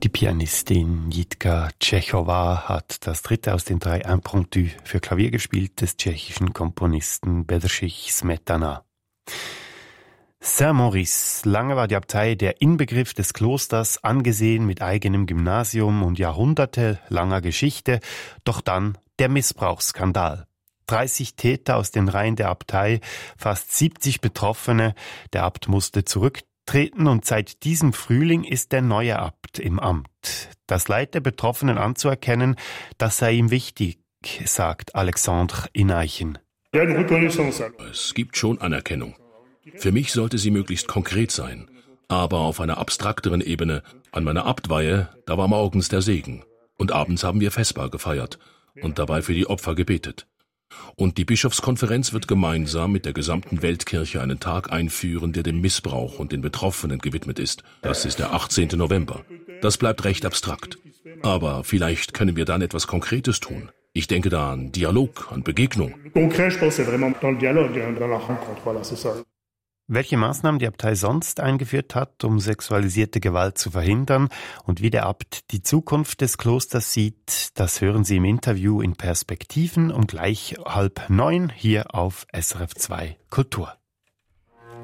Die Pianistin Jitka Tschechowa hat das dritte aus den 3 Impromptu für Klavier gespielt des tschechischen Komponisten Bedřich Smetana. Saint-Maurice. Lange war die Abtei der Inbegriff des Klosters, angesehen mit eigenem Gymnasium und jahrhundertelanger Geschichte, doch dann der Missbrauchsskandal. 30 Täter aus den Reihen der Abtei, fast 70 Betroffene. Der Abt musste zurücktreten und seit diesem Frühling ist der neue Abt im Amt. Das Leid der Betroffenen anzuerkennen, das sei ihm wichtig, sagt Alexandre Ineichen. Es gibt schon Anerkennung. Für mich sollte sie möglichst konkret sein, aber auf einer abstrakteren Ebene. An meiner Abtweihe, da war morgens der Segen. Und abends haben wir Vesper gefeiert und dabei für die Opfer gebetet. Und die Bischofskonferenz wird gemeinsam mit der gesamten Weltkirche einen Tag einführen, der dem Missbrauch und den Betroffenen gewidmet ist. Das ist der 18. November. Das bleibt recht abstrakt. Aber vielleicht können wir dann etwas Konkretes tun. Ich denke da an Dialog, an Begegnung. Welche Maßnahmen die Abtei sonst eingeführt hat, um sexualisierte Gewalt zu verhindern und wie der Abt die Zukunft des Klosters sieht, das hören Sie im Interview in Perspektiven um gleich 8:30 hier auf SRF 2 Kultur.